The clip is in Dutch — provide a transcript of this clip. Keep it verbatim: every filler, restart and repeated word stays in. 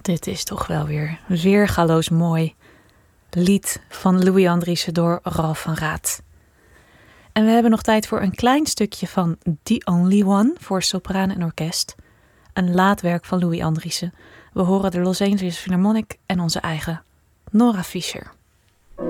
Dit is toch wel weer weergaloos mooi. Lied van Louis Andriessen door Ralph van Raat. En we hebben nog tijd voor een klein stukje van The Only One voor sopraan en orkest. Een laatwerk van Louis Andriessen. We horen de Los Angeles Philharmonic en onze eigen Nora Fischer.